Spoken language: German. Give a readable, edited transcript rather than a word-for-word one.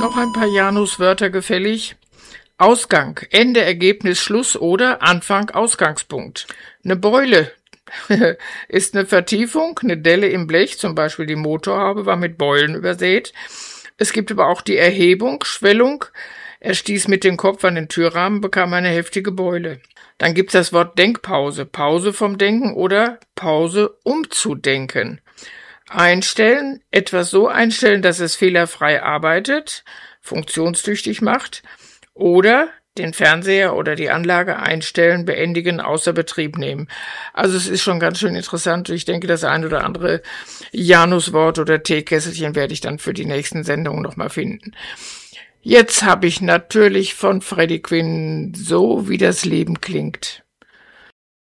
Noch ein paar Januswörter gefällig. Ausgang, Ende, Ergebnis, Schluss oder Anfang, Ausgangspunkt. Eine Beule ist eine Vertiefung, eine Delle im Blech, zum Beispiel die Motorhaube war mit Beulen übersät. Es gibt aber auch die Erhebung, Schwellung. Er stieß mit dem Kopf an den Türrahmen, bekam eine heftige Beule. Dann gibt's das Wort Denkpause, Pause vom Denken oder Pause umzudenken. Einstellen, etwas so einstellen, dass es fehlerfrei arbeitet, funktionstüchtig macht. Oder den Fernseher oder die Anlage einstellen, beendigen, außer Betrieb nehmen. Also es ist schon ganz schön interessant. Ich denke, das ein oder andere Januswort oder Teekesselchen werde ich dann für die nächsten Sendungen nochmal finden. Jetzt habe ich natürlich von Freddie Quinn So, wie das Leben klingt.